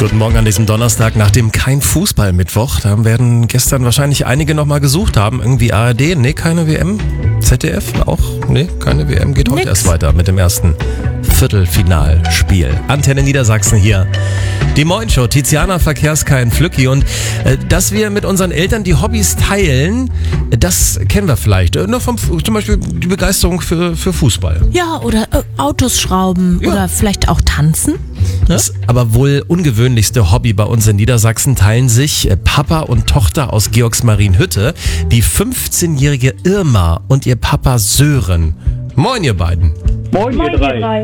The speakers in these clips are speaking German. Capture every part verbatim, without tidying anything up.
Guten Morgen an diesem Donnerstag nach dem Kein-Fußball-Mittwoch. Da werden gestern wahrscheinlich einige nochmal gesucht haben. Irgendwie A R D, nee, keine W M. Z D F auch, nee, keine W M. Geht heute Nix. erst weiter mit dem ersten Viertelfinalspiel. Antenne Niedersachsen hier. Die Moin-Show, Tiziana Verkehrskein Flücki. Und äh, dass wir mit unseren Eltern die Hobbys teilen, äh, das kennen wir vielleicht. Äh, nur vom, zum Beispiel die Begeisterung für, für Fußball. Ja, oder äh, Autos schrauben Ja. oder vielleicht auch tanzen. Das aber wohl ungewöhnlichste Hobby bei uns in Niedersachsen teilen sich äh, Papa und Tochter aus Georgsmarienhütte, die fünfzehnjährige Irma und ihr Papa Sören. Moin, ihr beiden. Moin, ihr drei.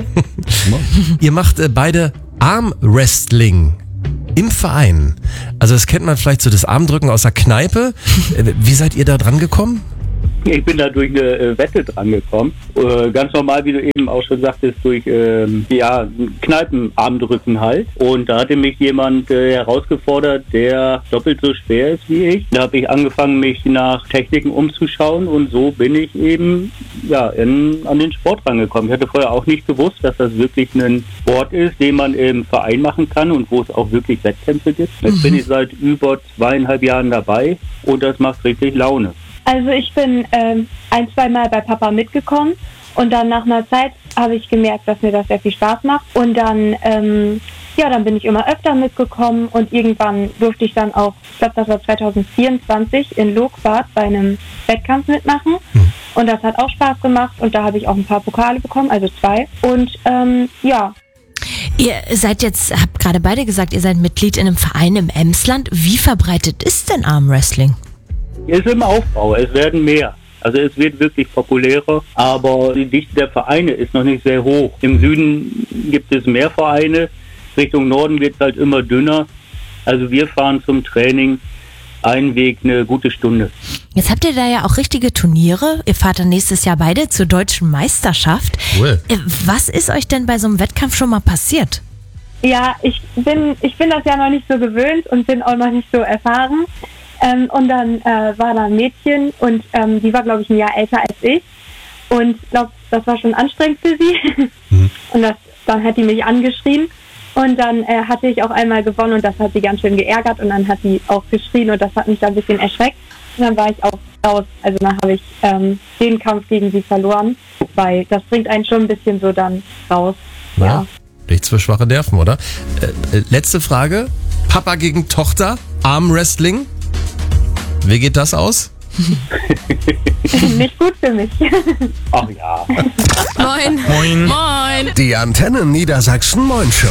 Ihr macht äh, beide Armwrestling im Verein. Also das kennt man vielleicht so, das Armdrücken aus der Kneipe. Äh, Wie seid ihr da dran gekommen? Ich bin da durch eine äh, Wette dran gekommen. Äh, ganz normal, wie du eben auch schon sagtest, durch ähm, ja, Kneipenarmdrücken halt. Und da hatte mich jemand äh, herausgefordert, der doppelt so schwer ist wie ich. Da habe ich angefangen, mich nach Techniken umzuschauen und so bin ich eben ja, in, an den Sport rangekommen. Ich hatte vorher auch nicht gewusst, dass das wirklich ein Sport ist, den man im Verein machen kann und wo es auch wirklich Wettkämpfe gibt. Jetzt bin ich seit über zweieinhalb Jahren dabei und das macht richtig Laune. Also ich bin ähm, ein, zwei Mal bei Papa mitgekommen und dann nach einer Zeit habe ich gemerkt, dass mir das sehr viel Spaß macht und dann, ähm, ja, dann bin ich immer öfter mitgekommen und irgendwann durfte ich dann auch, ich glaube, das war zwanzig vierundzwanzig in Lokbad bei einem Wettkampf mitmachen und das hat auch Spaß gemacht und da habe ich auch ein paar Pokale bekommen, also zwei und ähm, ja. Ihr seid jetzt, habt gerade beide gesagt, ihr seid Mitglied in einem Verein im Emsland. Wie verbreitet ist denn Armwrestling? Es ist im Aufbau, es werden mehr. Also es wird wirklich populärer, aber die Dichte der Vereine ist noch nicht sehr hoch. Im Süden gibt es mehr Vereine, Richtung Norden wird es halt immer dünner. Also wir fahren zum Training einen Weg eine gute Stunde. Jetzt habt ihr da ja auch richtige Turniere. Ihr fahrt dann nächstes Jahr beide zur deutschen Meisterschaft. Cool. Äh, Was ist euch denn bei so einem Wettkampf schon mal passiert? Ja, ich bin, ich bin das ja noch nicht so gewöhnt und bin auch noch nicht so erfahren. Ähm, und dann äh, war da ein Mädchen und ähm, die war, glaube ich, ein Jahr älter als ich. Und ich glaube, das war schon anstrengend für sie. Mhm. Und das, dann hat die mich angeschrien. Und dann äh, hatte ich auch einmal gewonnen und das hat sie ganz schön geärgert. Und dann hat sie auch geschrien und das hat mich dann ein bisschen erschreckt. Und dann war ich auch raus. Also dann habe ich ähm, den Kampf gegen sie verloren, weil das bringt einen schon ein bisschen so dann raus. Ja. Ja. Nichts für schwache Nerven, oder? Äh, äh, letzte Frage. Papa gegen Tochter, Armwrestling. Wie geht das aus? Nicht gut für mich. Ach ja. Moin. Moin. Moin. Die Antenne Niedersachsen Moin Show.